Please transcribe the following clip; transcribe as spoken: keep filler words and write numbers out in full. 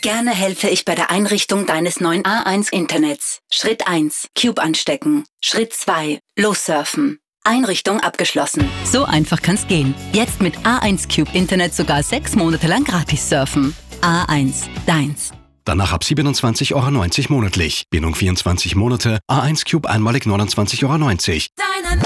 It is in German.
Gerne helfe ich bei der Einrichtung deines neuen A eins Internets. Schritt eins. Cube anstecken. Schritt zwei. Lossurfen. Einrichtung abgeschlossen. So einfach kann's gehen. Jetzt mit A eins Cube Internet sogar sechs Monate lang gratis surfen. A eins. Deins. Danach ab siebenundzwanzig Euro neunzig monatlich. Bindung vierundzwanzig Monate. A eins Cube einmalig neunundzwanzig Euro neunzig.